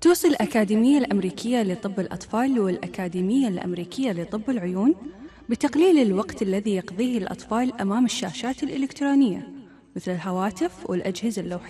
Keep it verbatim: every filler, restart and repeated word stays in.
توصي الأكاديمية الأمريكية لطب الأطفال والأكاديمية الأمريكية لطب العيون بتقليل الوقت الذي يقضيه الأطفال أمام الشاشات الإلكترونية مثل الهواتف والأجهزة اللوحية